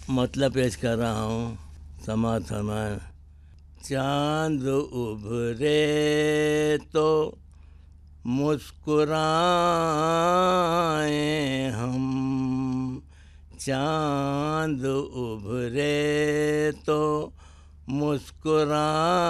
मतलब पेश कर रहा हूँ, समाज फरमान। चांद उभरे तो मुस्कुराए हम, चांद उभरे तो मुस्कुराए